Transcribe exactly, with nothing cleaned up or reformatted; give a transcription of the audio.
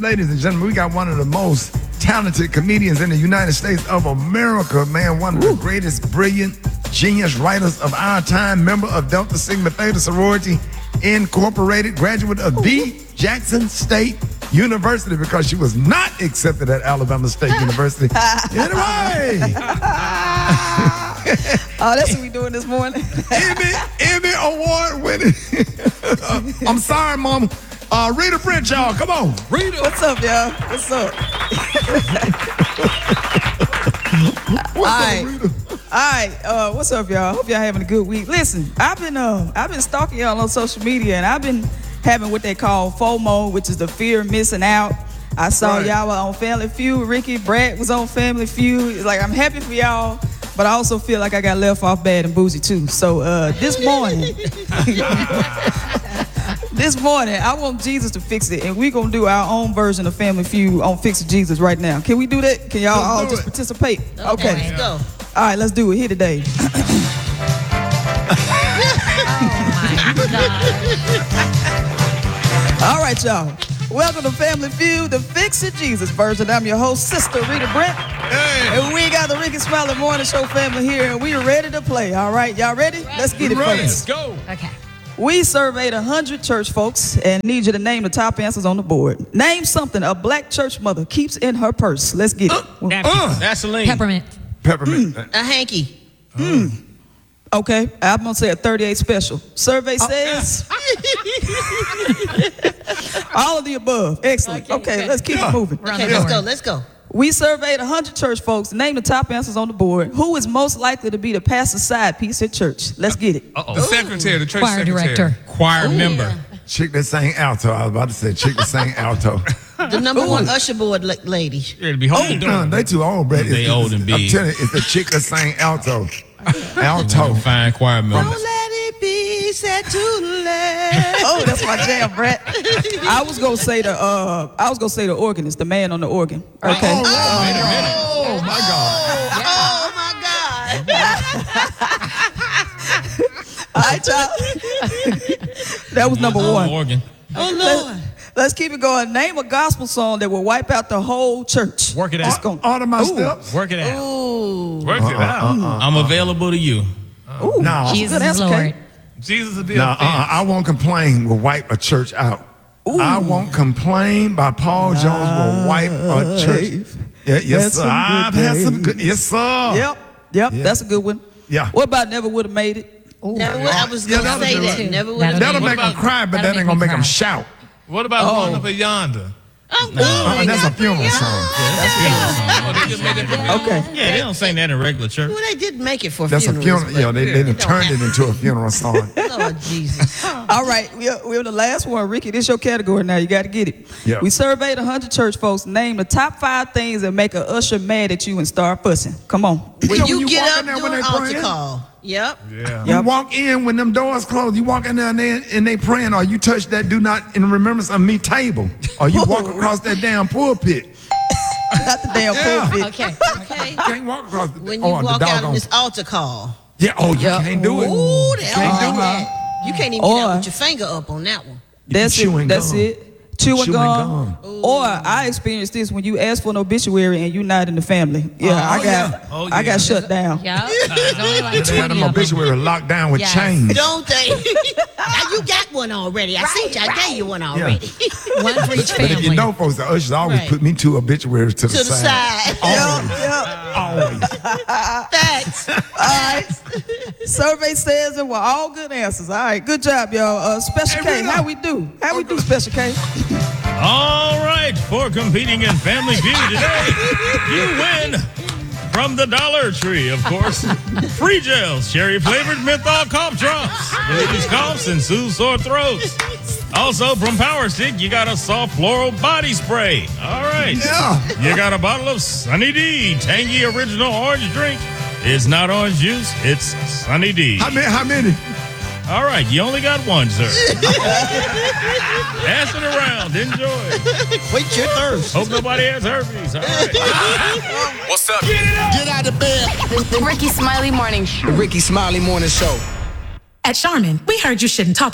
ladies and gentlemen, we got one of the most talented comedians in the United States of America, man. One of the greatest, brilliant, genius writers of our time, member of Delta Sigma Theta Sorority Incorporated, graduate of the Jackson State University because she was not accepted at Alabama State University. Anyway. Oh, that's what we doing this morning. Emmy, Emmy Award winning. I'm sorry, Mama. Uh, Rita Brent, y'all. Come on. Rita. What's up, y'all? What's up? What's All up, right. Rita? All right, uh, what's up, y'all? Hope y'all having a good week. Listen, I've been uh, I've been stalking y'all on social media, and I've been having what they call FOMO, which is the fear of missing out. I saw Right. y'all were on Family Feud. Ricky Brett was on Family Feud. It's like, I'm happy for y'all, but I also feel like I got left off bad and boozy too. So uh, this morning, this morning, I want Jesus to fix it, and we're gonna do our own version of Family Feud on Fix It Jesus right now. Can we do that? Can y'all Let's all do just it. participate? Okay, let's go. All right, let's do it here today. All right, y'all. Welcome to Family Feud, the Fix It Jesus version. I'm your host, Sister Rita Brent. Hey. And we got the Ricky Smiley Morning Show family here, and we are ready to play. All right, y'all ready? Let's get it, Ready. folks. Go. Okay. We surveyed one hundred church folks and need you to name the top answers on the board. Name something a black church mother keeps in her purse. Let's get it. Uh, Vaseline. Peppermint. peppermint. A hanky. Okay, I'm gonna say a thirty-eight special. Survey Oh, says all of the above. Excellent. Okay, Okay, okay. let's keep it moving. Okay, the let's board. go. Let's go. We surveyed one hundred church folks. Name the top answers on the board. Who is most likely to be the pastor's side piece at church? Let's get it. Uh-oh. The secretary, the church Choir secretary. director. Choir member. Chick that sang alto. I was about to say chick that sang alto. The number one usher board la- lady. Yeah, to be holding the door. Uh, they too old, Brett. They It's- old and I'm big. telling you, it's the chick that sang alto. Alto. Fine choir member. Don't let it be said too late. Oh, that's my jam, Brett. I was gonna say the uh, I was gonna say the organist, the man on the organ. Okay. Oh, oh, my God. Oh my God. All right, y'all. That was number one. Organ. Oh Let's, Lord. let's keep it going. Name a gospel song that will wipe out the whole church. Work it out. Let's go. All of my Ooh. steps. Work it out. Ooh. Work it out. I'm available to you. Ooh, No. Jesus good is answer, Lord. Kate. Jesus will be No, a uh, I won't complain will wipe a church out. I won't complain by Paul Jones will wipe a church. Yeah, yes, Had sir. some I've good had some days. good. Yes, sir. Yep, yep, Yeah. that's a good one. Yeah. What about Never Would Have Made It? Never would, I was Yeah, gonna that'll say do that. it. Never would That'll have. That'll been- make them cry, but That'll that ain't make gonna me make them cry. shout. What about Oh. going up at yonder? Oh, Uh, that's a funeral song. Oh, they just made it for Okay. Yeah, they don't sing that in regular church. Well, they did make it for That's a funerals. funeral. Yeah, they, they done turned it into a funeral song. but- Lord Jesus. All right, we're, we're the last one. Ricky, this your category now. You got to get it. Yeah. We surveyed one hundred church folks. Name the top five things that make a usher mad at you and start fussing. Come on. When know, you, when you get walk up in there doing when they altar praying? call. Yep. Yeah. You walk in when them doors closed. You walk in there and they, and they praying, or you touch that "Do not in remembrance of me" table, or you walk across that damn pulpit. Not the damn Yeah. pulpit. Okay. Okay. You can't walk across the When you oh, the walk out doggone- on this altar call. Yeah. Oh, you Yeah. can't do it. Ooh, they You don't can't do do that. it. You can't even Or- get out with your finger up on that one. That's Chewing it. That's gum. it. Chewing, Chewing gum. gum. Or I experienced this when you ask for an obituary and you're not in the family. Yeah, I got yeah. Oh, I yeah. got shut down. Yeah. There's only like They had them twenty of them. obituary locked down with Yes. chains. Don't they? Now you got one already. I see you. I gave you one already. One for each But if you family. know, folks, the ushers always Right. put me two obituaries to the To the side. side. Always. Yeah. Always. Thanks. All right. Survey says it were all good answers. All right, good job, y'all. Uh, Special Hey, K, Rita. how we do? How we do, Special K? All right, for competing in Family Feud today, you win from the Dollar Tree, of course. Free gels, cherry flavored menthol cough drops, relieves coughs and soothes sore throats. Also from Power Stick, you got a soft floral body spray. All right. Yeah. You got a bottle of Sunny D, tangy original orange drink. It's not orange juice, it's Sunny D. How many? How many? All right, you only got one, sir. Pass it around. Enjoy. Quit your thirst. Hope nobody has herpes. All right. What's up? Get out of bed. The Ricky Smiley Morning Show. Ricky Smiley Morning Show. At Charmin, we heard you shouldn't talk